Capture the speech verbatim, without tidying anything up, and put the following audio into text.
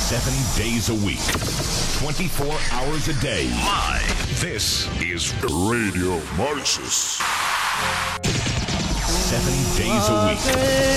Seven days a week, twenty-four hours a day. Live. This is Radio Mauritius. Seven days a week,